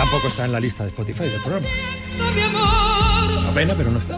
tampoco está en la lista de Spotify del programa. Una pena, pero no está.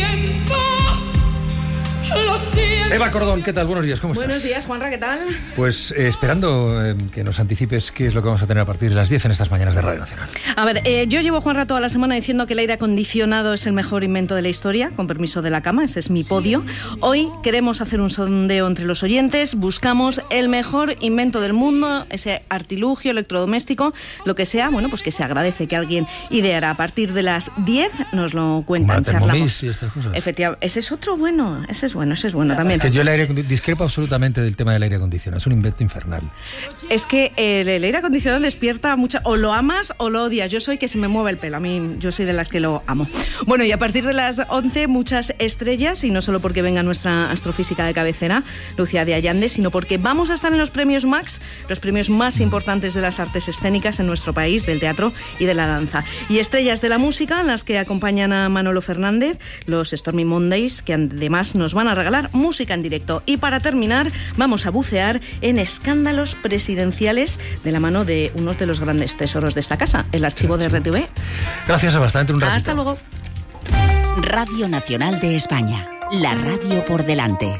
Eva Cordón, ¿qué tal? Buenos días, ¿cómo estás? Buenos días, Juanra, ¿qué tal? Pues esperando que nos anticipes qué es lo que vamos a tener a partir de las 10 en estas mañanas de Radio Nacional. A ver, yo llevo, Juanra, toda la semana diciendo que el aire acondicionado es el mejor invento de la historia, con permiso de la cama, ese es mi podio. Hoy queremos hacer un sondeo entre los oyentes, buscamos el mejor invento del mundo, ese artilugio electrodoméstico, lo que sea, bueno, pues que se agradece que alguien ideara. A partir de las 10 nos lo cuentan, charlamos. Y estas cosas. Efectivamente, ese es otro bueno, ese es bueno también. Que yo discrepo absolutamente del tema del aire acondicionado, es un invento infernal. Es que el aire acondicionado despierta mucha, o lo amas o lo odias. Yo soy que se me mueve el pelo, a mí yo soy de las que lo amo. Bueno, y a partir de las 11 muchas estrellas, y no solo porque venga nuestra astrofísica de cabecera, Lucía de Allande, sino porque vamos a estar en los premios Max, los premios más importantes de las artes escénicas en nuestro país, del teatro y de la danza. Y estrellas de la música, las que acompañan a Manolo Fernández, los Stormy Mondays, que además nos van a regalar música en directo. Y para terminar, vamos a bucear en escándalos presidenciales de la mano de uno de los grandes tesoros de esta casa, el archivo de RTV. Gracias, bastante un ratito. Hasta luego. Radio Nacional de España, la radio por delante.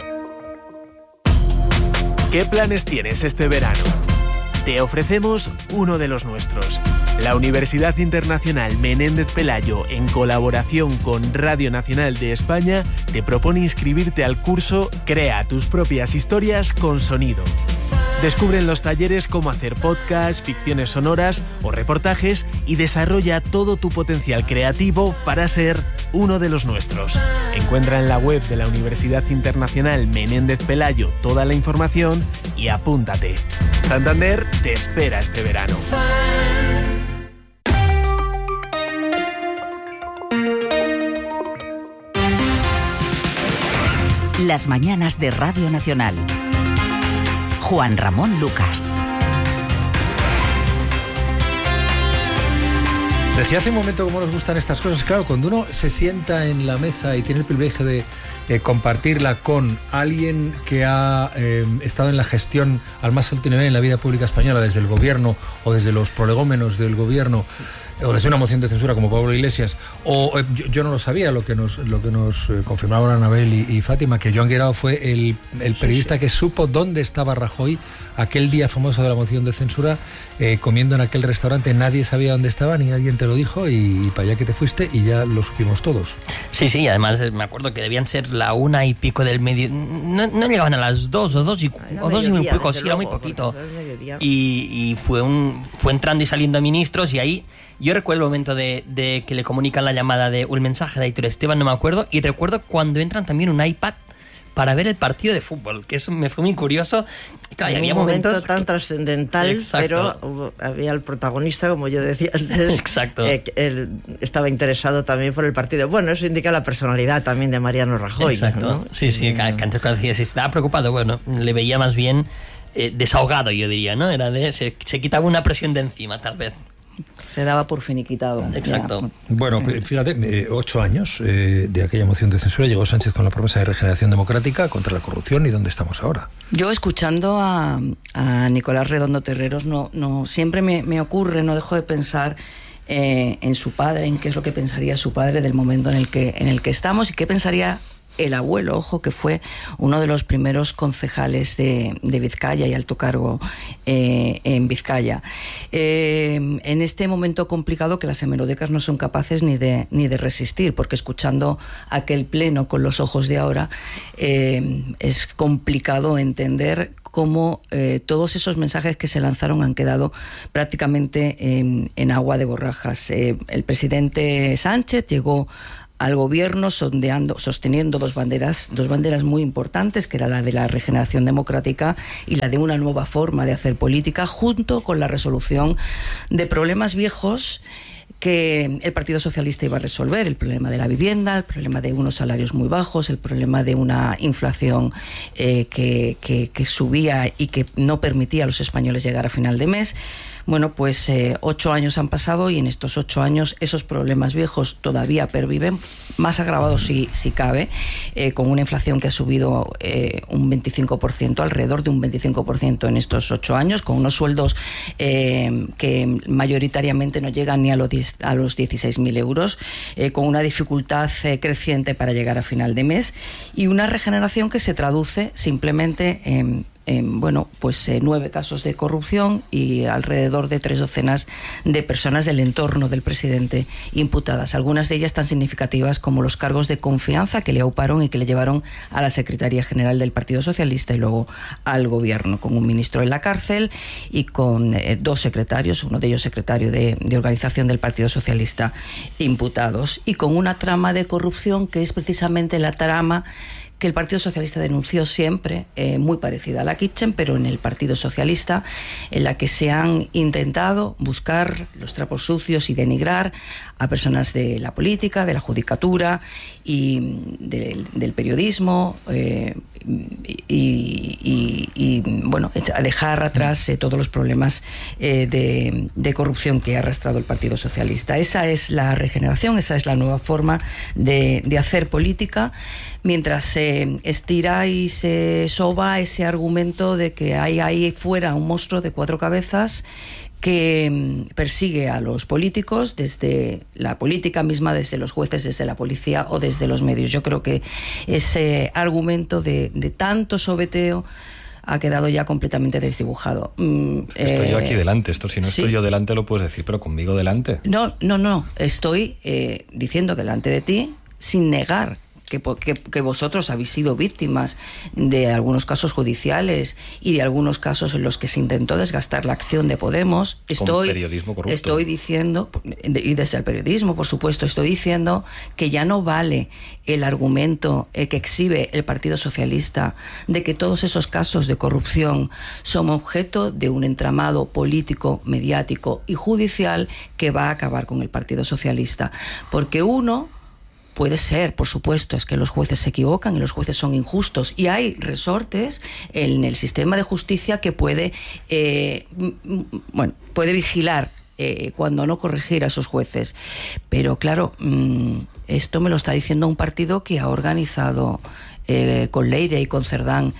¿Qué planes tienes este verano? Te ofrecemos uno de los nuestros. La Universidad Internacional Menéndez Pelayo, en colaboración con Radio Nacional de España, te propone inscribirte al curso Crea tus propias historias con sonido. Descubre en los talleres cómo hacer podcasts, ficciones sonoras o reportajes y desarrolla todo tu potencial creativo para ser uno de los nuestros. Encuentra en la web de la Universidad Internacional Menéndez Pelayo toda la información y apúntate. Santander te espera este verano. Las mañanas de Radio Nacional. Juan Ramón Lucas. Decía hace un momento cómo nos gustan estas cosas. Claro, cuando uno se sienta en la mesa y tiene el privilegio de compartirla con alguien que ha estado en la gestión al más alto nivel en la vida pública española, desde el gobierno o desde los prolegómenos del gobierno, o desde una moción de censura como Pablo Iglesias, yo no lo sabía, lo que nos confirmaron Anabel y Fátima, que Joan Guirao fue el periodista que supo dónde estaba Rajoy aquel día famoso de la moción de censura, comiendo en aquel restaurante. Nadie sabía dónde estaba, ni alguien te lo dijo, y para allá que te fuiste, y ya lo supimos todos. Sí, además me acuerdo que debían ser la 1:00 del medio, no llegaban a las 2 o 2 y muy poco, sí, era muy poquito. Y fue entrando y saliendo ministros, y ahí yo recuerdo el momento de que le comunican la llamada de un mensaje de Aitor Esteban, no me acuerdo, y recuerdo cuando entran también un iPad para ver el partido de fútbol, que eso me fue muy curioso. Claro, había un momento momentos tan trascendental. Exacto. Pero había el protagonista, como yo decía antes. Exacto. Él estaba interesado también por el partido. Bueno, eso indica la personalidad también de Mariano Rajoy. Exacto, ¿no? Sí, que antes cuando decía, si estaba preocupado, bueno, le veía más bien desahogado, yo diría, ¿no? Era se quitaba una presión de encima, tal vez. Se daba por finiquitado. Exacto. Bueno, fíjate, 8 años de aquella moción de censura, llegó Sánchez con la promesa de regeneración democrática contra la corrupción, ¿y dónde estamos ahora? Yo, escuchando a Nicolás Redondo Terreros, no siempre me ocurre, no dejo de pensar en su padre, en qué es lo que pensaría su padre del momento en el que estamos, y qué pensaría el abuelo, ojo, que fue uno de los primeros concejales de Vizcaya y alto cargo en Vizcaya. En este momento complicado que las hemerotecas no son capaces ni de resistir, porque escuchando aquel pleno con los ojos de ahora, es complicado entender cómo todos esos mensajes que se lanzaron han quedado prácticamente en agua de borrajas. El presidente Sánchez llegó al gobierno sosteniendo dos banderas muy importantes, que era la de la regeneración democrática y la de una nueva forma de hacer política, junto con la resolución de problemas viejos que el Partido Socialista iba a resolver: el problema de la vivienda, el problema de unos salarios muy bajos, el problema de una inflación que subía y que no permitía a los españoles llegar a final de mes. Bueno, pues 8 años han pasado y en estos 8 años esos problemas viejos todavía perviven, más agravados si cabe, con una inflación que ha subido un 25%, alrededor de un 25% en estos 8 años, con unos sueldos que mayoritariamente no llegan ni a los 16.000 euros, con una dificultad creciente para llegar a final de mes y una regeneración que se traduce simplemente en 9 casos de corrupción y alrededor de 3 docenas de personas del entorno del presidente imputadas. Algunas de ellas tan significativas como los cargos de confianza que le auparon y que le llevaron a la Secretaría General del Partido Socialista y luego al gobierno, con un ministro en la cárcel y con 2 secretarios, uno de ellos secretario de organización del Partido Socialista, imputados, y con una trama de corrupción que es precisamente la trama que el Partido Socialista denunció siempre, muy parecida a la Kitchen, pero en el Partido Socialista, en la que se han intentado buscar los trapos sucios y denigrar a personas de la política, de la judicatura y del periodismo, a dejar atrás todos los problemas de corrupción que ha arrastrado el Partido Socialista. Esa es la regeneración, esa es la nueva forma de hacer política, mientras se estira y se soba ese argumento de que hay ahí fuera un monstruo de 4 cabezas que persigue a los políticos, desde la política misma, desde los jueces, desde la policía o desde los medios. Yo creo que ese argumento de tanto sobeteo ha quedado ya completamente desdibujado. Estoy yo aquí delante, esto si no sí. Estoy yo delante lo puedes decir, pero conmigo delante. No, estoy diciendo delante de ti, sin negar que vosotros habéis sido víctimas de algunos casos judiciales y de algunos casos en los que se intentó desgastar la acción de Podemos. Periodismo corrupto. Estoy diciendo, y desde el periodismo, por supuesto, estoy diciendo que ya no vale el argumento que exhibe el Partido Socialista de que todos esos casos de corrupción son objeto de un entramado político, mediático y judicial que va a acabar con el Partido Socialista. Porque uno puede ser, por supuesto, es que los jueces se equivocan y los jueces son injustos y hay resortes en el sistema de justicia que puede vigilar cuando no corregir a esos jueces. Pero claro, esto me lo está diciendo un partido que ha organizado con Leire y con Cerdán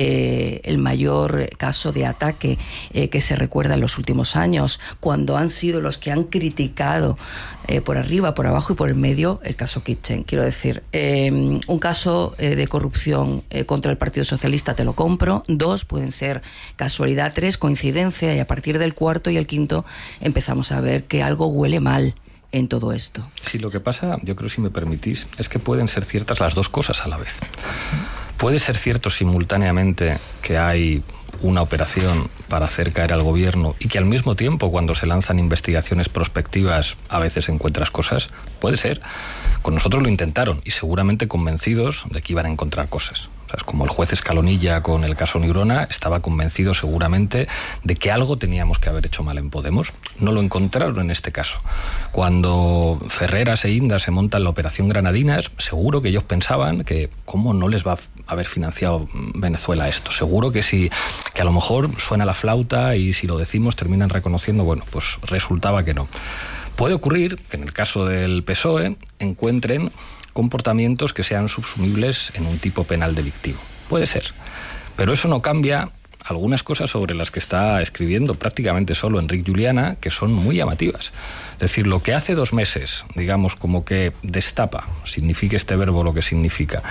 el mayor caso de ataque que se recuerda en los últimos años, cuando han sido los que han criticado por arriba, por abajo y por el medio el caso Kitchen. Quiero decir, un caso de corrupción contra el Partido Socialista te lo compro, 2 pueden ser casualidad, 3 coincidencia, y a partir del 4º y el 5º empezamos a ver que algo huele mal en todo esto. Sí, lo que pasa, yo creo, si me permitís, es que pueden ser ciertas las dos cosas a la vez. Puede ser cierto simultáneamente que hay una operación para hacer caer al gobierno y que al mismo tiempo, cuando se lanzan investigaciones prospectivas, a veces encuentras cosas. Puede ser. Con nosotros lo intentaron y seguramente convencidos de que iban a encontrar cosas. O sea, es como el juez Escalonilla con el caso Neurona, estaba convencido seguramente de que algo teníamos que haber hecho mal en Podemos. No lo encontraron en este caso. Cuando Ferreras e Inda se montan la operación Granadinas, seguro que ellos pensaban que cómo no les va a haber financiado Venezuela esto. Seguro que sí, que a lo mejor suena la flauta y si lo decimos terminan reconociendo, bueno, pues resultaba que no. Puede ocurrir que en el caso del PSOE encuentren comportamientos que sean subsumibles en un tipo penal delictivo. Puede ser. Pero eso no cambia algunas cosas sobre las que está escribiendo prácticamente solo Enric Juliana, que son muy llamativas. Es decir, lo que hace 2 meses, digamos, como que destapa, signifique este verbo lo que significa,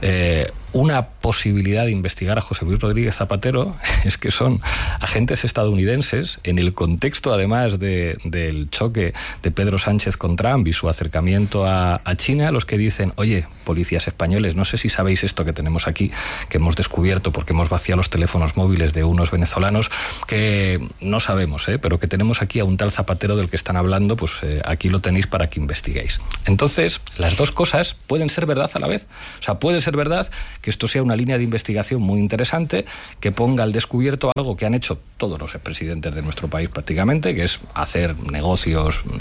una posibilidad de investigar a José Luis Rodríguez Zapatero, es que son agentes estadounidenses, en el contexto además del choque de Pedro Sánchez con Trump y su acercamiento a China, los que dicen, oye, policías españoles, no sé si sabéis esto que tenemos aquí, que hemos descubierto porque hemos vaciado los teléfonos móviles de unos venezolanos, que no sabemos, pero que tenemos aquí a un tal Zapatero del que están hablando, pues aquí lo tenéis para que investiguéis. Entonces, las dos cosas pueden ser verdad a la vez. O sea, puede ser verdad que esto sea una línea de investigación muy interesante, que ponga al descubierto algo que han hecho todos los expresidentes de nuestro país prácticamente, que es hacer negocios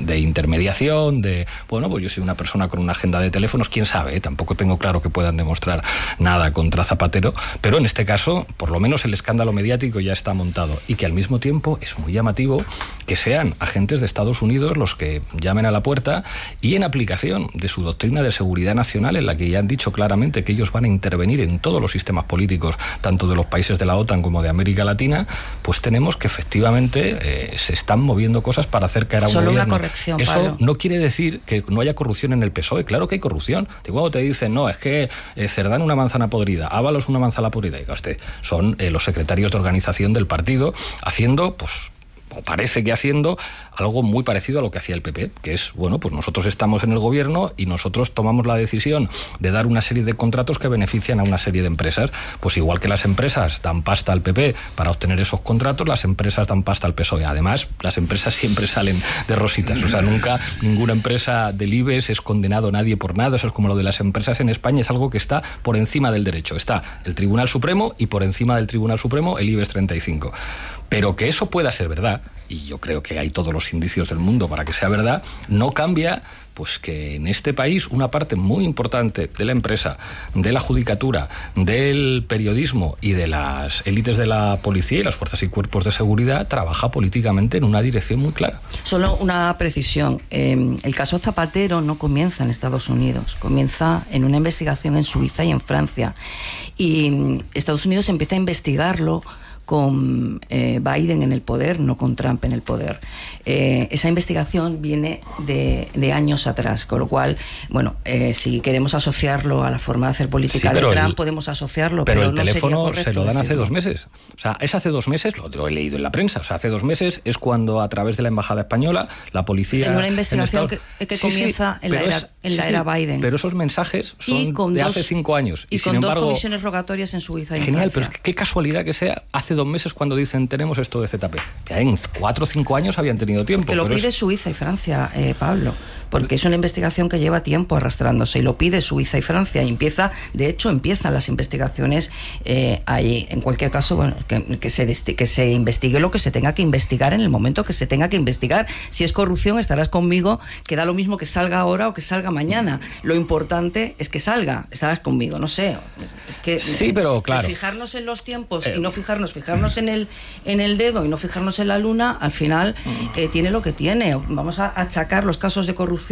de intermediación, de, bueno, pues yo soy una persona con una agenda de teléfonos, quién sabe, tampoco tengo claro que puedan demostrar nada contra Zapatero, pero en este caso, por lo menos el escándalo mediático ya está montado, y que al mismo tiempo es muy llamativo que sean agentes de Estados Unidos los que llamen a la puerta y en aplicación de su doctrina de seguridad nacional, en la que ya han dicho claramente que ellos van a intervenir en todos los sistemas políticos, tanto de los países de la OTAN como de América Latina, pues tenemos que efectivamente se están moviendo cosas para hacer caer a un Solo gobierno. Una corrección, Eso Pablo. no quiere decir que no haya corrupción en el PSOE, claro que hay corrupción. Y cuando te dicen, no, es que Cerdán una manzana podrida, Ábalos una manzana podrida, y usted, son los secretarios de organización del partido haciendo, pues, o parece que haciendo algo muy parecido a lo que hacía el PP, que es, bueno, pues nosotros estamos en el gobierno y nosotros tomamos la decisión de dar una serie de contratos que benefician a una serie de empresas. Pues igual que las empresas dan pasta al PP para obtener esos contratos, las empresas dan pasta al PSOE. Además, las empresas siempre salen de rositas, o sea, nunca ninguna empresa del IBEX es condenado nadie por nada. Eso es como lo de las empresas en España, es algo que está por encima del derecho. Está el Tribunal Supremo y por encima del Tribunal Supremo el IBEX 35. Pero que eso pueda ser verdad, y yo creo que hay todos los indicios del mundo para que sea verdad, no cambia pues que en este país una parte muy importante de la empresa, de la judicatura, del periodismo y de las élites de la policía y las fuerzas y cuerpos de seguridad trabaja políticamente en una dirección muy clara. Solo una precisión. El caso Zapatero no comienza en Estados Unidos, comienza en una investigación en Suiza y en Francia. Y Estados Unidos empieza a investigarlo con Biden en el poder, no con Trump en el poder. Esa investigación viene de años atrás, con lo cual, bueno, si queremos asociarlo a la forma de hacer política de Trump, podemos asociarlo, pero el no teléfono sería se lo dan decirlo. hace 2 meses. O sea, es hace 2 meses, lo he leído en la prensa, o sea, hace 2 meses es cuando a través de la Embajada Española, la policía... En una investigación que comienza en la era Biden. Pero esos mensajes son de hace 5 años. Y sin con embargo, 2 comisiones rogatorias en Suiza y en genial, Francia. pero es que qué casualidad que sea hace 2 meses cuando dicen tenemos esto de ZP. Ya en 4 o 5 años habían tenido tiempo. Que lo pero pide Suiza y Francia, Pablo, porque es una investigación que lleva tiempo arrastrándose y lo pide Suiza y Francia y de hecho empiezan las investigaciones ahí. En cualquier caso, bueno, que se investigue lo que se tenga que investigar en el momento que se tenga que investigar. Si es corrupción, estarás conmigo, que da lo mismo que salga ahora o que salga mañana. Lo importante es que salga, estarás conmigo, no sé. Es que sí, pero claro, fijarnos en los tiempos y no fijarnos en el dedo y no fijarnos en la luna, al final tiene lo que tiene. Vamos a achacar los casos de corrupción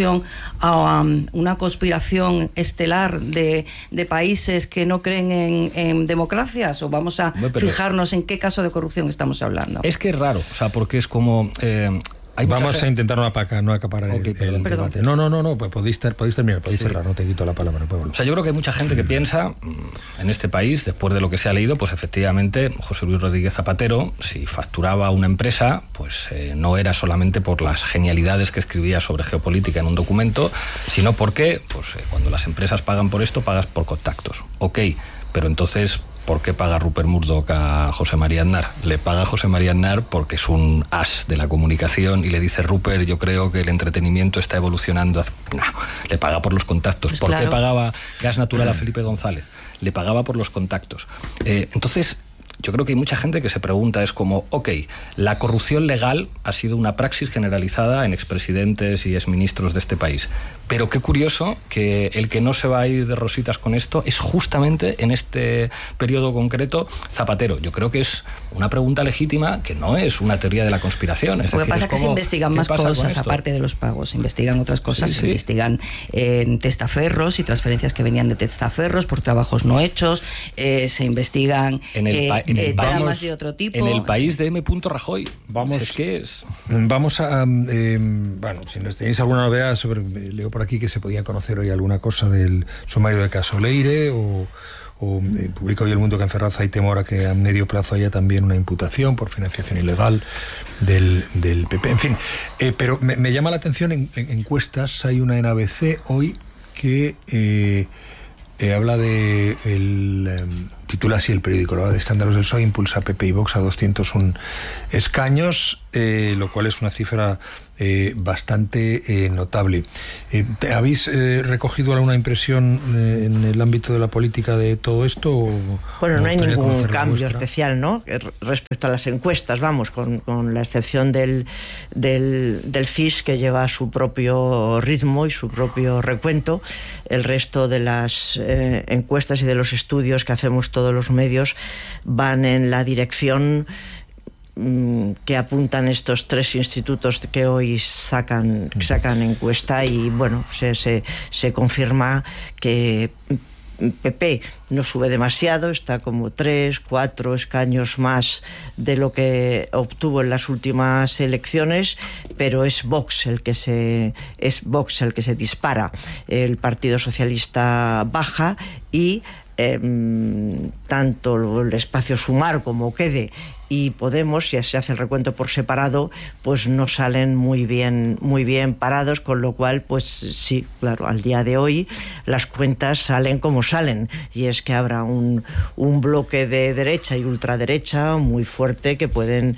a una conspiración estelar de países que no creen en democracias, o vamos a fijarnos en qué caso de corrupción estamos hablando. Es que es raro, o sea, porque es como... Vamos a intentar no acaparar el debate. No, pues podéis terminar, podéis cerrar, no te quito la palabra. O sea, yo creo que hay mucha gente que piensa en este país, después de lo que se ha leído, pues efectivamente José Luis Rodríguez Zapatero, si facturaba una empresa, pues no era solamente por las genialidades que escribía sobre geopolítica en un documento, sino porque pues cuando las empresas pagan por esto, pagas por contactos. Ok, pero entonces... ¿por qué paga Rupert Murdoch a José María Aznar? Le paga a José María Aznar porque es un as de la comunicación y le dice, Rupert, yo creo que el entretenimiento está evolucionando. No, le paga por los contactos. Pues ¿por claro. qué pagaba Gas Natural a Felipe González? Le pagaba por los contactos. Entonces... yo creo que hay mucha gente que se pregunta, es como, ok, la corrupción legal ha sido una praxis generalizada en expresidentes y exministros de este país, pero qué curioso que el que no se va a ir de rositas con esto es justamente en este periodo concreto Zapatero. Yo creo que es una pregunta legítima que no es una teoría de la conspiración. Es Lo que decir, pasa es es que se investigan más cosas aparte de los pagos, se investigan otras cosas, se investigan testaferros y transferencias que venían de testaferros por trabajos no hechos, se investigan dramas de otro tipo. En el país de M. Rajoy. Vamos, es que es. Vamos a... bueno, si nos tenéis alguna novedad sobre... Leo por aquí que se podía conocer hoy alguna cosa del sumario de caso Leire o publica hoy El Mundo que en Ferraz hay temor a que a medio plazo haya también una imputación por financiación ilegal del PP. En fin, pero me llama la atención en encuestas. Hay una en ABC hoy que habla de titula así el periódico, la ola de escándalos del PSOE impulsa a PP y Vox a 201 escaños, lo cual es una cifra bastante notable. ¿Habéis recogido alguna impresión en el ámbito de la política de todo esto? Bueno, no hay ningún cambio especial, ¿no? Respecto a las encuestas, vamos, con la excepción del CIS, que lleva su propio ritmo y su propio recuento. El resto de las encuestas y de los estudios que hacemos todos los medios van en la dirección que apuntan estos tres institutos que hoy sacan encuesta, y bueno, se confirma que PP no sube demasiado, está como 3-4 escaños más de lo que obtuvo en las últimas elecciones, pero es Vox el que se dispara. El Partido Socialista baja y tanto el espacio Sumar como Quede y Podemos, si se hace el recuento por separado, pues no salen muy bien parados, con lo cual, pues sí, claro, al día de hoy las cuentas salen como salen, y es que habrá un bloque de derecha y ultraderecha muy fuerte que pueden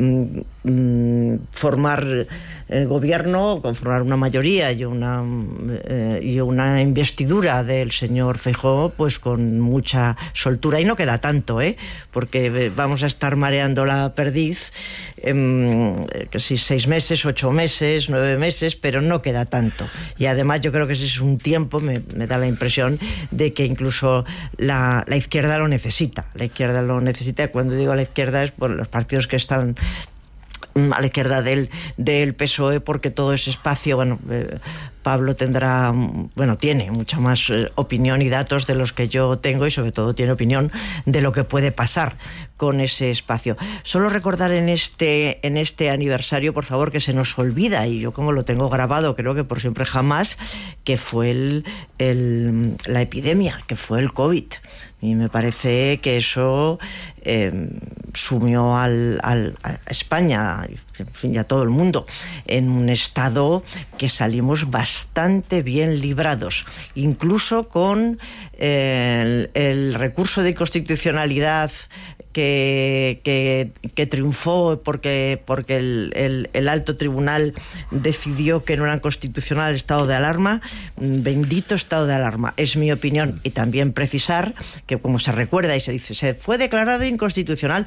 formar gobierno, conformar una mayoría y una investidura del señor Feijóo, pues con mucha soltura, y no queda tanto, porque vamos a estar mareando la perdiz, que si 6 meses, 8 meses, 9 meses, pero no queda tanto. Y además yo creo que ese es un tiempo, me da la impresión de que incluso la izquierda lo necesita. La izquierda lo necesita. Cuando digo la izquierda es por los partidos que están a la izquierda del PSOE, porque todo ese espacio, Pablo tiene mucha más opinión y datos de los que yo tengo, y sobre todo tiene opinión de lo que puede pasar con ese espacio. Solo recordar en este aniversario, por favor, que se nos olvida, y yo como lo tengo grabado, creo que por siempre jamás, que fue la epidemia, que fue el COVID. Y me parece que eso sumió a España, en fin, y a todo el mundo, en un estado que salimos bastante bien librados, incluso con el recurso de inconstitucionalidad que triunfó porque el alto tribunal decidió que no era constitucional el estado de alarma. Bendito estado de alarma, es mi opinión. Y también precisar que, como se recuerda y se dice, fue declarado inconstitucional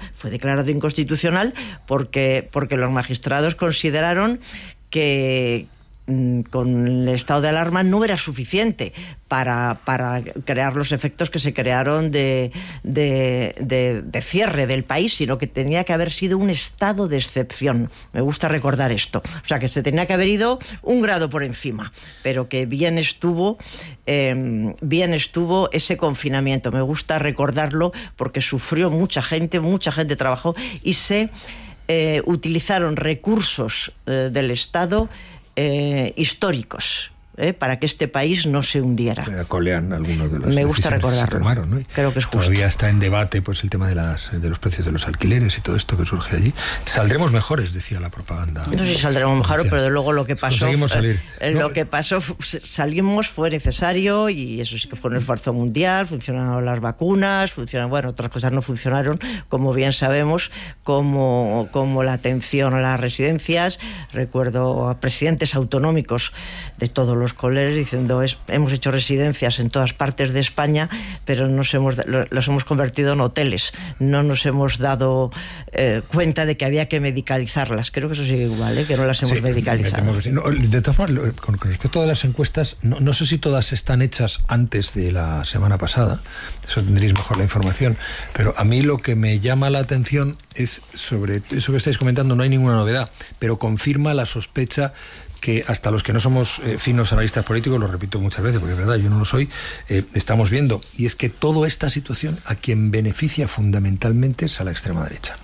porque los magistrados consideraron que con el estado de alarma no era suficiente para crear los efectos que se crearon de cierre del país, sino que tenía que haber sido un estado de excepción. Me gusta recordar esto. O sea, que se tenía que haber ido un grado por encima, pero que bien estuvo ese confinamiento. Me gusta recordarlo porque sufrió mucha gente trabajó, y se utilizaron recursos del Estado históricos, para que este país no se hundiera. Colean algunos de los. Me gusta recordarlo. Que se tomaron, ¿no? Creo que es justo. Todavía está en debate, pues, el tema de los precios de los alquileres y todo esto que surge allí. Saldremos mejores, decía la propaganda. No sé si saldremos mejores, pero de luego lo que pasó. Conseguimos salir. Lo que pasó, salimos, fue necesario, y eso sí que fue un esfuerzo mundial. Funcionaron las vacunas, otras cosas no funcionaron, como bien sabemos, como la atención a las residencias. Recuerdo a presidentes autonómicos de todos los colegios diciendo, hemos hecho residencias en todas partes de España, pero los hemos convertido en hoteles. No nos hemos dado cuenta de que había que medicalizarlas. Creo que eso sigue igual, que no las hemos medicalizado. Sí. No, de todas formas, con respecto a las encuestas, no sé si todas están hechas antes de la semana pasada, eso tendréis mejor la información, pero a mí lo que me llama la atención es sobre eso que estáis comentando. No hay ninguna novedad, pero confirma la sospecha que hasta los que no somos finos analistas políticos, lo repito muchas veces, porque es verdad, yo no lo soy, estamos viendo, y es que toda esta situación a quien beneficia fundamentalmente es a la extrema derecha.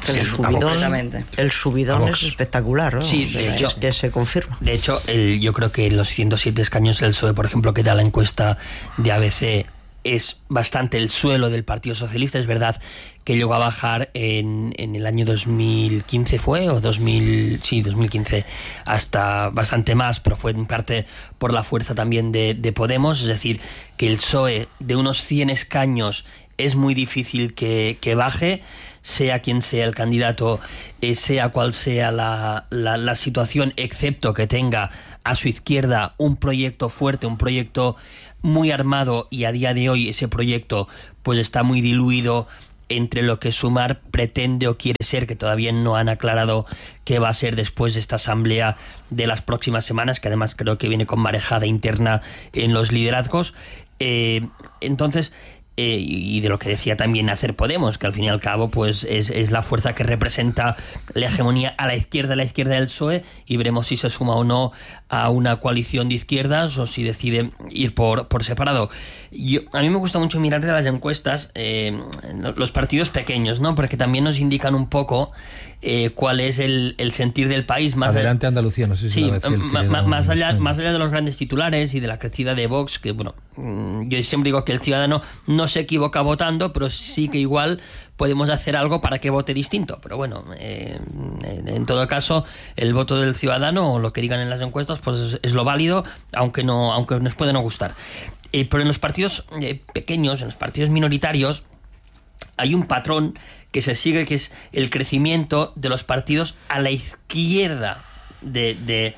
El subidón es espectacular, ¿no? Sí, de hecho, es que se confirma. De hecho, yo creo que los 107 escaños del PSOE, por ejemplo, que da la encuesta de ABC, es bastante el suelo del Partido Socialista. Es verdad que llegó a bajar en el año 2015 fue, o 2015, hasta bastante más, pero fue en parte por la fuerza también de Podemos. Es decir, que el PSOE de unos 100 escaños es muy difícil que baje, sea quien sea el candidato, sea cual sea la situación, excepto que tenga a su izquierda un proyecto fuerte, un proyecto muy armado, y a día de hoy ese proyecto pues está muy diluido entre lo que Sumar pretende o quiere ser, que todavía no han aclarado qué va a ser después de esta asamblea de las próximas semanas, que además creo que viene con marejada interna en los liderazgos. Entonces, y de lo que decía también Hacer Podemos, que al fin y al cabo pues es la fuerza que representa la hegemonía a la izquierda del PSOE, y veremos si se suma o no a una coalición de izquierdas o si decide ir por separado. A mí me gusta mucho mirar de las encuestas los partidos pequeños, ¿no? Porque también nos indican un poco cuál es el sentir del país. Adelante Andalucía, no sé si más allá de los grandes titulares y de la crecida de Vox, que bueno, yo siempre digo que el ciudadano no se equivoca votando, pero sí que igual podemos hacer algo para que vote distinto. Pero bueno, en todo caso, el voto del ciudadano, o lo que digan en las encuestas, pues es lo válido, aunque nos puede no gustar. Pero en los partidos pequeños, en los partidos minoritarios, hay un patrón que se sigue, que es el crecimiento de los partidos a la izquierda de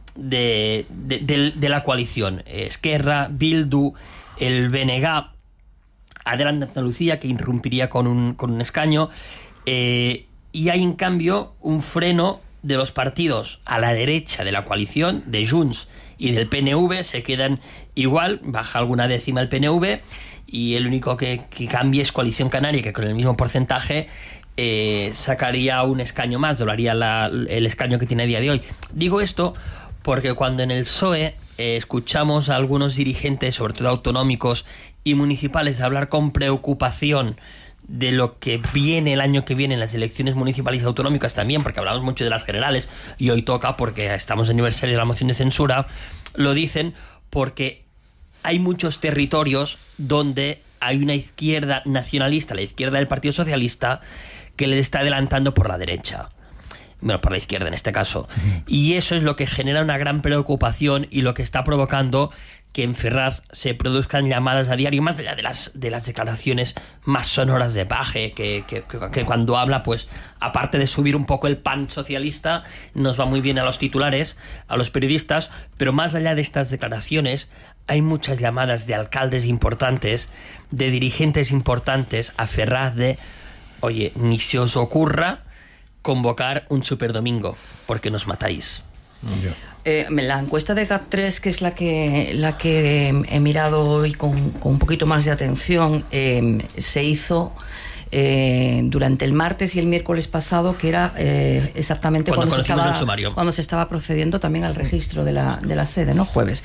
la coalición. Esquerra, Bildu, el BNG, Adelante Andalucía, que irrumpiría con un escaño, y hay en cambio un freno de los partidos a la derecha de la coalición, de Junts y del PNV, se quedan igual, baja alguna décima el PNV, y el único que cambia es Coalición Canaria, que con el mismo porcentaje sacaría un escaño más, doblaría el escaño que tiene a día de hoy. Digo esto porque cuando en el PSOE escuchamos a algunos dirigentes, sobre todo autonómicos y municipales, hablar con preocupación de lo que viene el año que viene en las elecciones municipales y autonómicas también, porque hablamos mucho de las generales y hoy toca porque estamos en aniversario de la moción de censura, lo dicen porque hay muchos territorios donde hay una izquierda nacionalista, la izquierda del Partido Socialista, que le está adelantando por la derecha. Bueno, por la izquierda en este caso. Y eso es lo que genera una gran preocupación y lo que está provocando que en Ferraz se produzcan llamadas a diario, más allá de las declaraciones más sonoras de Paje, que cuando habla, pues aparte de subir un poco el pan socialista, nos va muy bien a los titulares, a los periodistas, pero más allá de estas declaraciones hay muchas llamadas de alcaldes importantes, de dirigentes importantes a Ferraz de, oye, ni se os ocurra convocar un superdomingo, porque nos matáis. La encuesta de GAT3, que es la que he mirado hoy con un poquito más de atención, se hizo durante el martes y el miércoles pasado, que era exactamente cuando se estaba procediendo también al registro de la sede, ¿no? Jueves.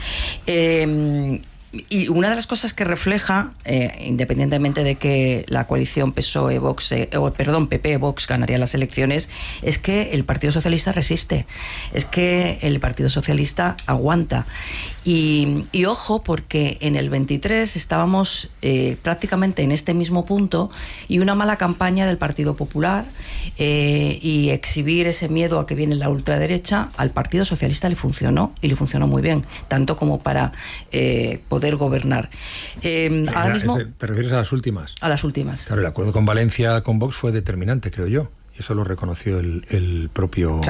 Y una de las cosas que refleja, independientemente de que la coalición PP-Vox ganaría las elecciones, es que el Partido Socialista resiste, es que el Partido Socialista aguanta. Y ojo, porque en el 23 estábamos prácticamente en este mismo punto, y una mala campaña del Partido Popular y exhibir ese miedo a que viene la ultraderecha, al Partido Socialista le funcionó, y le funcionó muy bien, tanto como para poder gobernar. Ahora mismo, ¿te refieres a las últimas? A las últimas. Claro, el acuerdo con Valencia, con Vox, fue determinante, creo yo. Y eso lo reconoció el propio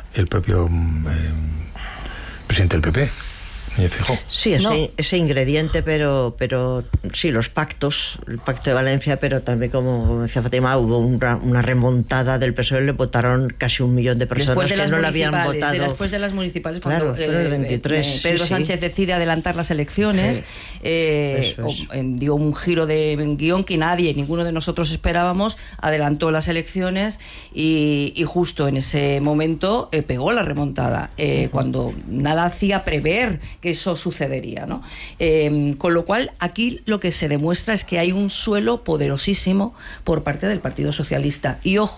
presidente del PP. Sí, ese ingrediente, pero sí, los pactos, el pacto de Valencia, pero también, como decía Fátima, hubo una remontada del PSOE, le votaron casi 1 millón de personas que no la habían votado. Después de las municipales, claro, cuando el 23, Pedro Sánchez decide adelantar las elecciones, dio un giro de guión que ninguno de nosotros esperábamos, adelantó las elecciones y justo en ese momento pegó la remontada, cuando nada hacía prever que eso sucedería, ¿no? Con lo cual, aquí lo que se demuestra es que hay un suelo poderosísimo por parte del Partido Socialista. Y ojo,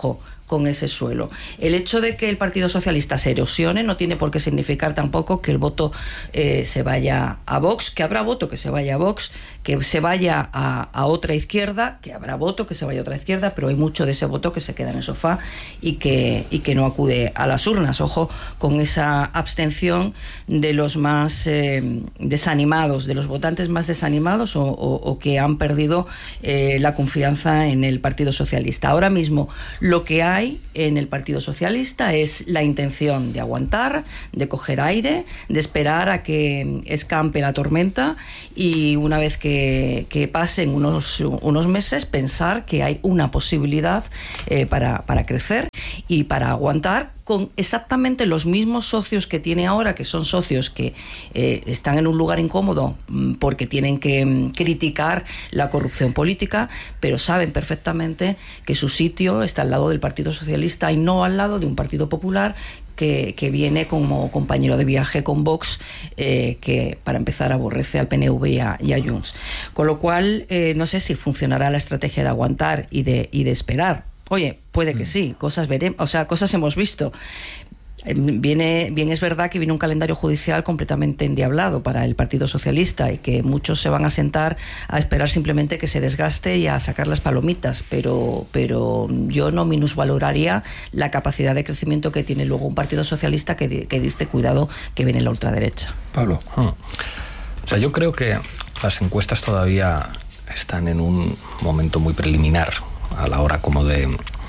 con ese suelo. El hecho de que el Partido Socialista se erosione no tiene por qué significar tampoco que el voto se vaya a Vox, que habrá voto que se vaya a Vox, que se vaya a otra izquierda, que habrá voto que se vaya a otra izquierda, pero hay mucho de ese voto que se queda en el sofá y que no acude a las urnas. Ojo con esa abstención de los más desanimados, de los votantes más desanimados o que han perdido la confianza en el Partido Socialista. Ahora mismo lo que hay en el Partido Socialista es la intención de aguantar, de coger aire, de esperar a que escampe la tormenta y una vez que pasen unos meses pensar que hay una posibilidad para crecer y para aguantar con exactamente los mismos socios que tiene ahora, que son socios que están en un lugar incómodo porque tienen que criticar la corrupción política, pero saben perfectamente que su sitio está al lado del Partido Socialista y no al lado de un Partido Popular que viene como compañero de viaje con Vox, que para empezar aborrece al PNV y a Junts. Con lo cual, no sé si funcionará la estrategia de aguantar y de esperar. Oye, puede que sí, cosas veremos, o sea, cosas hemos visto. Bien es verdad que viene un calendario judicial completamente endiablado para el Partido Socialista y que muchos se van a sentar a esperar simplemente que se desgaste y a sacar las palomitas, pero yo no minusvaloraría la capacidad de crecimiento que tiene luego un Partido Socialista que dice, cuidado, que viene la ultraderecha. Pablo. O sea, yo creo que las encuestas todavía están en un momento muy preliminar a la hora como de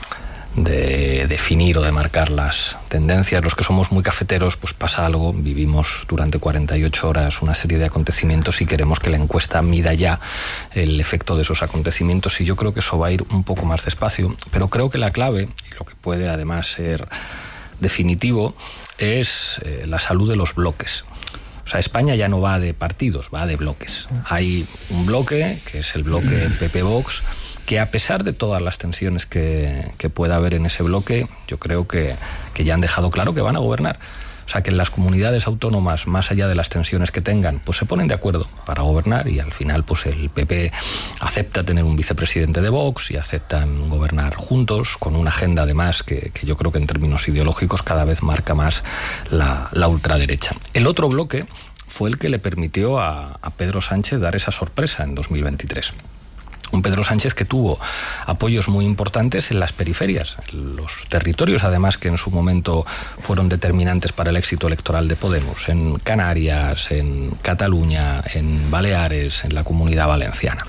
definir o de marcar las tendencias. Los que somos muy cafeteros, pues pasa algo, vivimos durante 48 horas una serie de acontecimientos y queremos que la encuesta mida ya el efecto de esos acontecimientos, y yo creo que eso va a ir un poco más despacio, pero creo que la clave, y lo que puede además ser definitivo, es la salud de los bloques. O sea, España ya no va de partidos, va de bloques. Hay un bloque, que es el bloque PP-Vox, que a pesar de todas las tensiones que pueda haber en ese bloque, yo creo que ya han dejado claro que van a gobernar. O sea, que en las comunidades autónomas, más allá de las tensiones que tengan, pues se ponen de acuerdo para gobernar, y al final pues el PP acepta tener un vicepresidente de Vox y aceptan gobernar juntos, con una agenda además que yo creo que en términos ideológicos cada vez marca más la ultraderecha. El otro bloque fue el que le permitió a Pedro Sánchez dar esa sorpresa en 2023. Un Pedro Sánchez que tuvo apoyos muy importantes en las periferias, en los territorios además que en su momento fueron determinantes para el éxito electoral de Podemos, en Canarias, en Cataluña, en Baleares, en la Comunidad Valenciana.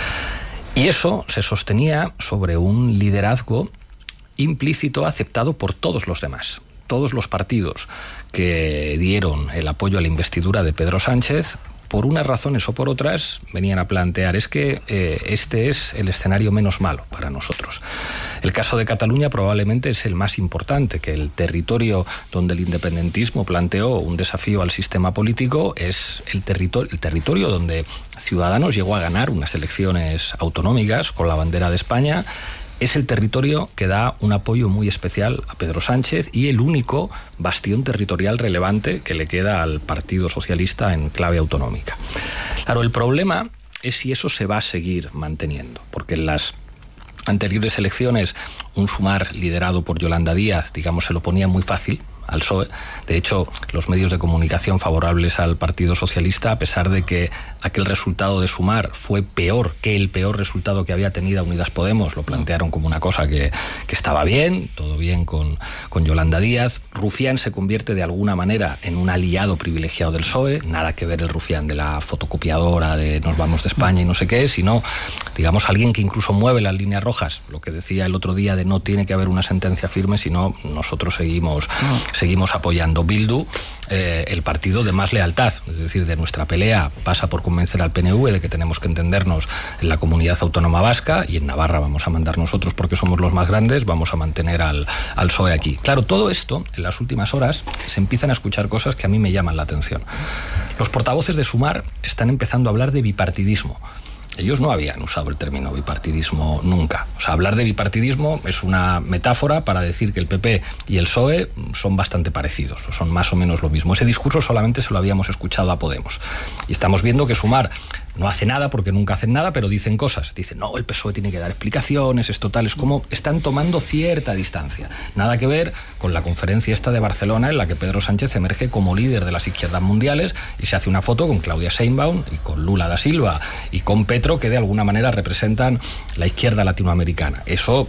Y eso se sostenía sobre un liderazgo implícito aceptado por todos los demás. Todos los partidos que dieron el apoyo a la investidura de Pedro Sánchez, por unas razones o por otras, venían a plantear es que este es el escenario menos malo para nosotros. El caso de Cataluña probablemente es el más importante, que el territorio donde el independentismo planteó un desafío al sistema político es el territorio donde Ciudadanos llegó a ganar unas elecciones autonómicas con la bandera de España. Es el territorio que da un apoyo muy especial a Pedro Sánchez y el único bastión territorial relevante que le queda al Partido Socialista en clave autonómica. Claro, el problema es si eso se va a seguir manteniendo, porque en las anteriores elecciones un Sumar liderado por Yolanda Díaz, digamos, se lo ponía muy fácil al PSOE. De hecho, los medios de comunicación favorables al Partido Socialista, a pesar de que aquel resultado de Sumar fue peor que el peor resultado que había tenido Unidas Podemos, lo plantearon como una cosa que estaba bien, todo bien con Yolanda Díaz. Rufián se convierte de alguna manera en un aliado privilegiado del PSOE, nada que ver el Rufián de la fotocopiadora de nos vamos de España y no sé qué, sino, digamos, alguien que incluso mueve las líneas rojas, lo que decía el otro día de no tiene que haber una sentencia firme, sino nosotros seguimos apoyando. Bildu, el partido de más lealtad, es decir, de nuestra pelea pasa por convencer al PNV de que tenemos que entendernos en la comunidad autónoma vasca, y en Navarra vamos a mandar nosotros porque somos los más grandes, vamos a mantener al PSOE aquí. Claro, todo esto, en las últimas horas, se empiezan a escuchar cosas que a mí me llaman la atención. Los portavoces de Sumar están empezando a hablar de bipartidismo. Ellos no habían usado el término bipartidismo nunca. O sea, hablar de bipartidismo es una metáfora para decir que el PP y el PSOE son bastante parecidos, o son más o menos lo mismo. Ese discurso solamente se lo habíamos escuchado a Podemos. Y estamos viendo que Sumar no hace nada porque nunca hacen nada, pero dicen cosas. Dicen, no, el PSOE tiene que dar explicaciones, esto tal. Es como están tomando cierta distancia. Nada que ver con la conferencia esta de Barcelona en la que Pedro Sánchez emerge como líder de las izquierdas mundiales y se hace una foto con Claudia Sheinbaum y con Lula da Silva y con Petro, que de alguna manera representan la izquierda latinoamericana. Eso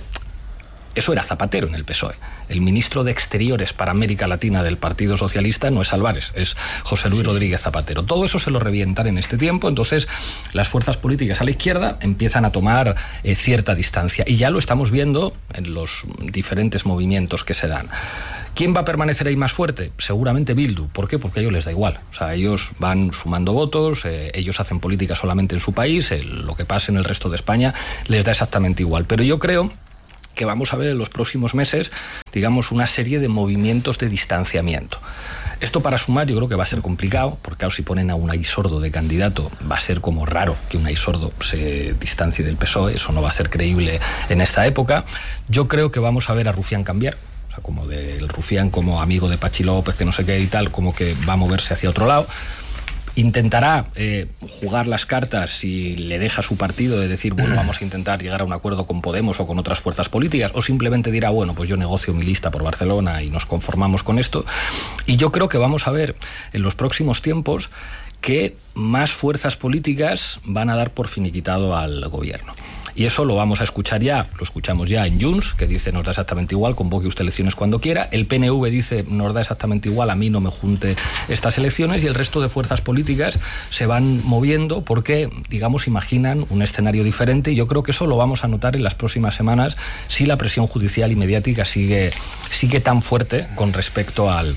era Zapatero en el PSOE. El ministro de Exteriores para América Latina del Partido Socialista no es Álvarez, es José Luis Rodríguez Zapatero. Todo eso se lo revientan en este tiempo, entonces las fuerzas políticas a la izquierda empiezan a tomar cierta distancia. Y ya lo estamos viendo en los diferentes movimientos que se dan. ¿Quién va a permanecer ahí más fuerte? Seguramente Bildu. ¿Por qué? Porque a ellos les da igual. O sea, ellos van sumando votos, ellos hacen política solamente en su país, lo que pase en el resto de España les da exactamente igual. Pero yo creo que vamos a ver en los próximos meses, digamos, una serie de movimientos de distanciamiento. Esto para sumar yo creo que va a ser complicado, porque claro, si ponen a Unai Sordo de candidato, va a ser como raro que Unai Sordo se distancie del PSOE, eso no va a ser creíble en esta época. Yo creo que vamos a ver a Rufián cambiar, o sea, como del Rufián como amigo de Pachi López, que no sé qué y tal, como que va a moverse hacia otro lado. Intentará jugar las cartas si le deja su partido de decir, bueno, vamos a intentar llegar a un acuerdo con Podemos o con otras fuerzas políticas, o simplemente dirá, bueno, pues yo negocio mi lista por Barcelona y nos conformamos con esto. Y yo creo que vamos a ver en los próximos tiempos que más fuerzas políticas van a dar por finiquitado al gobierno. Y eso lo vamos a escuchar ya, lo escuchamos ya en Junts, que dice nos da exactamente igual, convoque usted elecciones cuando quiera. El PNV dice nos da exactamente igual, a mí no me junte estas elecciones. Y el resto de fuerzas políticas se van moviendo porque, digamos, imaginan un escenario diferente. Y yo creo que eso lo vamos a notar en las próximas semanas si la presión judicial y mediática sigue tan fuerte con respecto al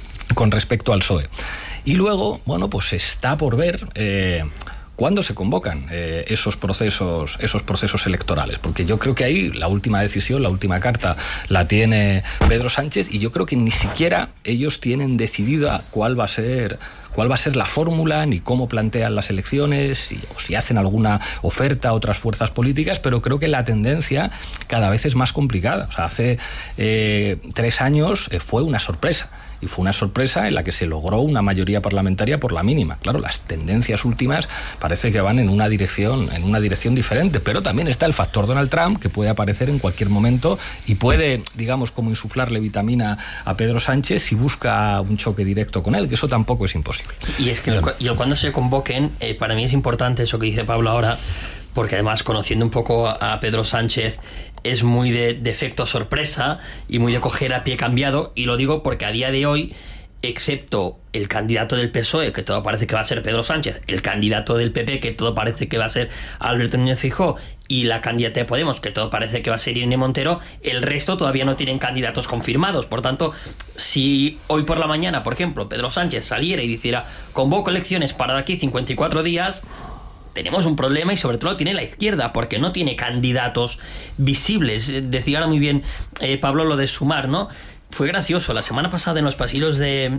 PSOE. Y luego, bueno, pues está por ver ¿cuándo se convocan esos procesos electorales? Porque yo creo que ahí la última decisión, la última carta la tiene Pedro Sánchez, y yo creo que ni siquiera ellos tienen decidida cuál va a ser la fórmula, ni cómo plantean las elecciones, o si hacen alguna oferta a otras fuerzas políticas, pero creo que la tendencia cada vez es más complicada. O sea, hace 3 años fue una sorpresa. Y fue una sorpresa en la que se logró una mayoría parlamentaria por la mínima. Claro, las tendencias últimas parece que van en una dirección diferente, pero también está el factor Donald Trump, que puede aparecer en cualquier momento y puede, digamos, como insuflarle vitamina a Pedro Sánchez si busca un choque directo con él, que eso tampoco es imposible. Y es que cuando se convoquen, para mí es importante eso que dice Pablo ahora, porque además, conociendo un poco a Pedro Sánchez, es muy de efecto sorpresa y muy de coger a pie cambiado, y lo digo porque a día de hoy, excepto el candidato del PSOE, que todo parece que va a ser Pedro Sánchez, el candidato del PP, que todo parece que va a ser Alberto Núñez Feijóo, y la candidata de Podemos, que todo parece que va a ser Irene Montero, el resto todavía no tienen candidatos confirmados. Por tanto, si hoy por la mañana, por ejemplo, Pedro Sánchez saliera y dijera convoco elecciones para de aquí 54 días... tenemos un problema, y sobre todo tiene la izquierda, porque no tiene candidatos visibles. Decía ahora muy bien Pablo lo de Sumar, ¿no? Fue gracioso, la semana pasada en los pasillos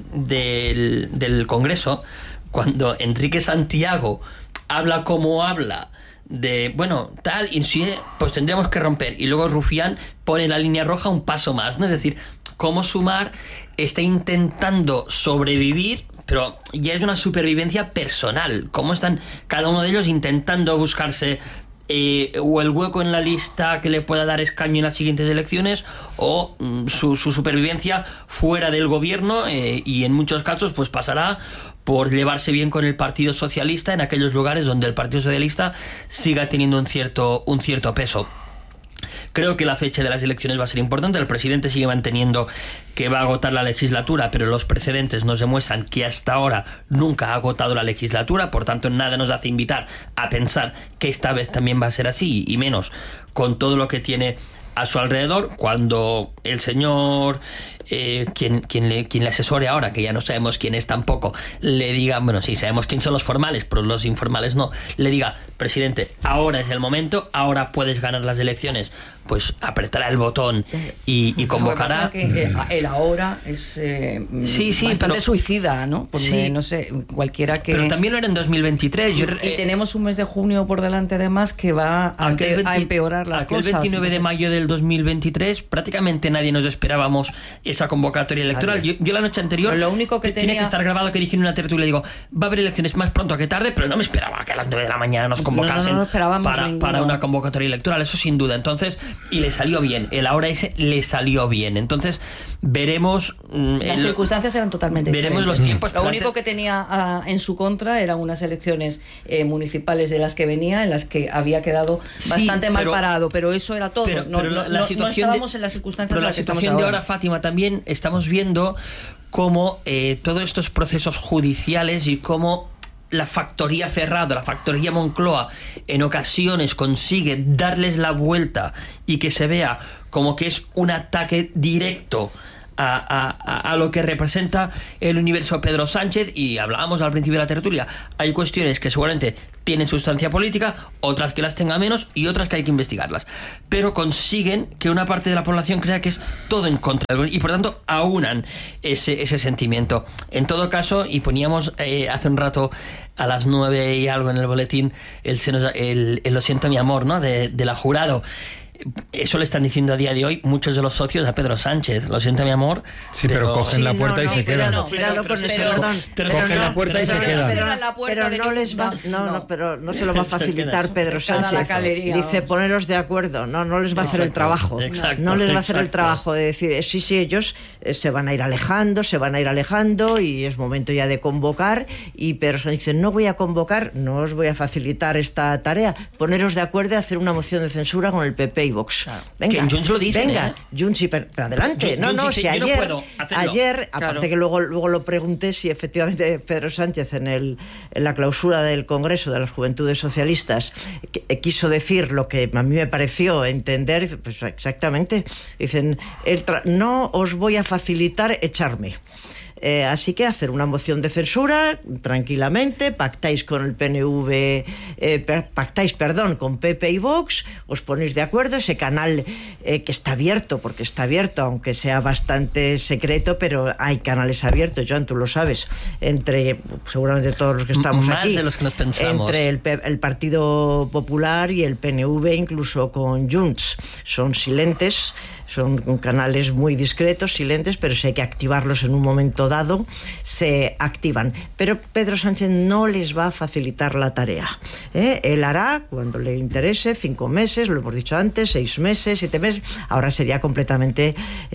del Congreso, cuando Enrique Santiago habla como habla, de, bueno, tal, y pues tendremos que romper, y luego Rufián pone la línea roja un paso más, ¿no? Es decir, cómo Sumar está intentando sobrevivir, pero ya es una supervivencia personal. Cómo están cada uno de ellos intentando buscarse o el hueco en la lista que le pueda dar escaño en las siguientes elecciones, o su supervivencia fuera del gobierno, y en muchos casos pues pasará por llevarse bien con el Partido Socialista en aquellos lugares donde el Partido Socialista siga teniendo un cierto peso. Creo que la fecha de las elecciones va a ser importante. El presidente sigue manteniendo que va a agotar la legislatura, pero los precedentes nos demuestran que hasta ahora nunca ha agotado la legislatura. Por tanto, nada nos hace invitar a pensar que esta vez también va a ser así, y menos con todo lo que tiene a su alrededor. Cuando el señor quien le asesore ahora, que ya no sabemos quién es tampoco, le diga, bueno, sí sabemos quién son los formales, pero los informales no, le diga, presidente, ahora es el momento, ahora puedes ganar las elecciones, pues apretará el botón y convocará. Que el ahora es bastante suicida, ¿no? Porque, sí, no sé, cualquiera que... Pero también lo era en 2023. Y tenemos un mes de junio por delante, además, que va a empeorar las cosas. El 29 de mayo del 2023 prácticamente nadie nos esperábamos esa convocatoria electoral. Yo la noche anterior lo único que tenía que estar grabado que dije en una tertulia, digo, va a haber elecciones más pronto que tarde, pero no me esperaba que a las 9 de la mañana nos convocasen para una convocatoria electoral, eso sin duda. Entonces, y le salió bien, el ahora ese le salió bien. Entonces, veremos... Las circunstancias eran totalmente veremos diferentes. Los tiempos. Lo único que tenía en su contra eran unas elecciones municipales de las que venía, en las que había quedado bastante mal parado, pero eso era todo. No estábamos en las circunstancias en las que estamos ahora. Pero la situación de ahora, Fátima, también estamos viendo cómo todos estos procesos judiciales y cómo la factoría Ferrado, la factoría Moncloa, en ocasiones consigue darles la vuelta y que se vea como que es un ataque directo a lo que representa el universo Pedro Sánchez. Y hablábamos al principio de la tertulia, hay cuestiones que seguramente tienen sustancia política, otras que las tenga menos y otras que hay que investigarlas, pero consiguen que una parte de la población crea que es todo en contra y por tanto aunan ese sentimiento. En todo caso, y poníamos hace un rato a las 9 y algo en el boletín el Lo siento mi amor, ¿no? de la Jurado. Eso le están diciendo a día de hoy muchos de los socios a Pedro Sánchez. Lo siento, mi amor. Sí, pero cogen la puerta y se quedan. Cogen la puerta y se quedan. Pero no les va, pero no se lo va a facilitar Pedro Sánchez. Dice, poneros de acuerdo. No les va a hacer el trabajo. No les va a hacer el trabajo de decir, sí, ellos se van a ir alejando y es momento ya de convocar. Y Pedro Sánchez dice, no voy a convocar, no os voy a facilitar esta tarea. Poneros de acuerdo y hacer una moción de censura con el PP y Vox. Venga, que en Junts lo dicen, venga, Junts sí, pero adelante. Si ayer, aparte que luego lo pregunté si efectivamente Pedro Sánchez en la clausura del Congreso de las Juventudes Socialistas quiso decir lo que a mí me pareció entender, pues exactamente. Dicen, no os voy a facilitar echarme. Así que hacer una moción de censura tranquilamente, pactáis con el PNV, con PP y Vox, os ponéis de acuerdo, ese canal que está abierto, porque está abierto, aunque sea bastante secreto, pero hay canales abiertos, Joan, tú lo sabes, entre seguramente todos los que estamos más aquí, de los que nos pensamos, entre el Partido Popular y el PNV, incluso con Junts, son silentes. Son canales muy discretos, silentes, pero si hay que activarlos en un momento dado, se activan. Pero Pedro Sánchez no les va a facilitar la tarea. Él hará, cuando le interese, 5 meses, lo hemos dicho antes, 6 meses, 7 meses. Ahora sería completamente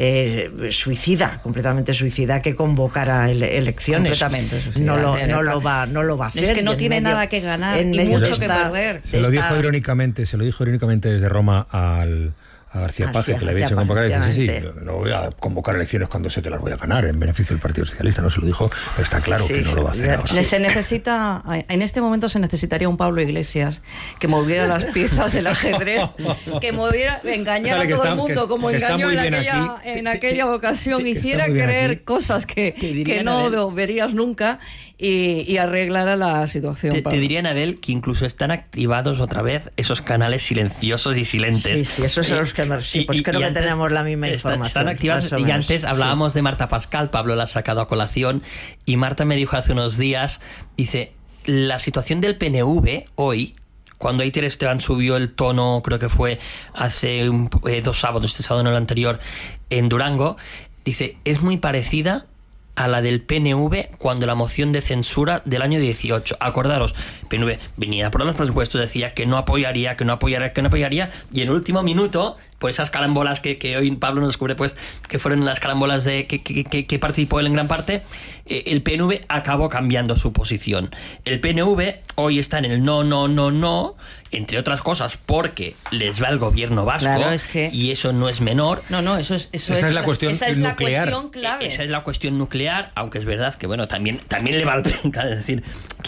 suicida que convocara elecciones. Completamente suicida. No lo va a hacer. Es que no tiene nada que ganar y mucho que perder. Se lo dijo irónicamente desde Roma a García Paje, que le había hecho convocar, y dice, sí, no voy a convocar elecciones cuando sé que las voy a ganar en beneficio del Partido Socialista. No se lo dijo, pero está claro que no lo va a hacer ahora. En este momento se necesitaría un Pablo Iglesias que moviera las piezas del ajedrez, que engañara a todo el mundo, como engañó en aquella ocasión, hiciera creer cosas que no verías nunca. Y arreglara la situación. Te diría, Anabel, que incluso están activados otra vez esos canales silenciosos y silentes. Sí, esos son los que pues creo que tenemos la misma información. Están activados, y antes hablábamos de Marta Pascal, Pablo la ha sacado a colación, y Marta me dijo hace unos días, dice, la situación del PNV hoy, cuando Aiter Esteban subió el tono, creo que fue hace 2 sábados, este sábado no el anterior, en Durango, dice, es muy parecida a la del PNV cuando la moción de censura del año 18. Acordaros, PNV venía por los presupuestos, decía que no apoyaría, y en el último minuto, por esas carambolas que hoy Pablo nos descubre, pues que fueron las carambolas que participó él en gran parte, el PNV acabó cambiando su posición. El PNV hoy está en el no, entre otras cosas porque les va el gobierno vasco, claro, y eso no es menor. Esa es la cuestión nuclear. Esa es la cuestión nuclear, aunque es verdad que bueno, también le va al PNV, es decir,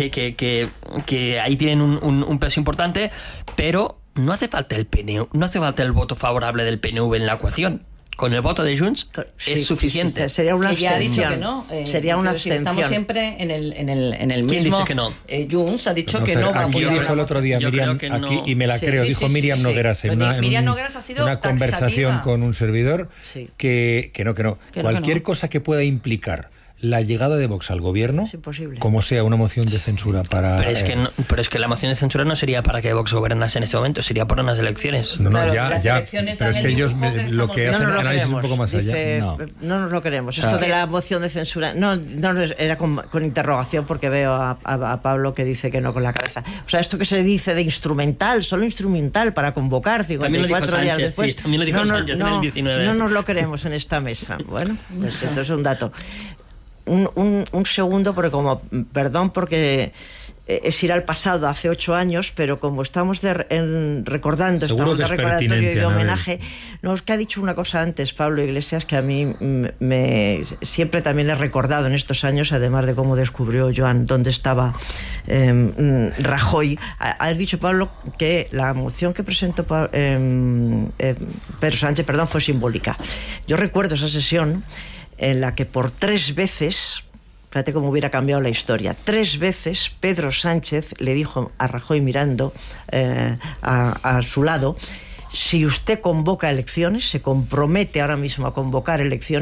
que ahí tienen un peso importante, pero no hace falta el PNV, no hace falta el voto favorable del PNV en la ecuación. Con el voto de Junts es suficiente. Sería una abstención. Ya ha dicho que no. Sería una abstención. Estamos siempre en el mismo. ¿Quién dice que no? Junts ha dicho que no va a apoyar. Aquí dijo el otro día Miriam, aquí, y me la creo, dijo Miriam Nogueras en una conversación con un servidor que no. Cualquier cosa que pueda implicar la llegada de Vox al gobierno, es imposible, como sea una moción de censura para... Pero es que la moción de censura no sería para que Vox gobernase en este momento, sería por unas elecciones. No, Claro, ya, las ya. elecciones Pero es dan que el ellos dibujo que lo que estamos hacen viendo. análisis un poco más Dice, allá. no nos lo queremos. O sea, Esto de la moción de censura, no era con interrogación, porque veo a Pablo que dice que no con la cabeza. O sea, esto que se dice de instrumental, solo instrumental para convocar 54 días después. Sí, también lo dijo Sánchez en el 19. No nos lo queremos en esta mesa. Bueno, pues esto es un dato. Un segundo, porque perdón, porque es ir al pasado, hace 8 años, pero como estamos recordando, seguro estamos de recordatorio y de homenaje, no, es que ha dicho una cosa antes Pablo Iglesias que a mí siempre también he recordado en estos años, además de cómo descubrió Joan dónde estaba Rajoy. Ha dicho Pablo que la moción que presentó Pedro Sánchez, fue simbólica. Yo recuerdo esa sesión en la que por 3 veces, fíjate cómo hubiera cambiado la historia, 3 veces Pedro Sánchez le dijo a Rajoy mirando a su lado: si usted convoca elecciones, se compromete ahora mismo a convocar elecciones,